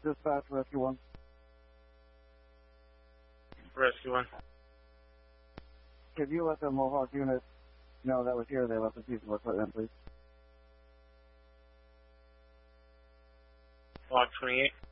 Dispatch, Rescue 1. Rescue 1. Could you let the Mohawk unit know that was here? They left a piece of equipment, please. Block 28.